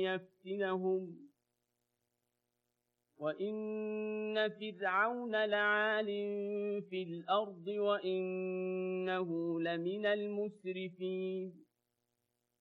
ليفتنهم وإن فرعون لعال في الأرض وإنه لمن المسرفين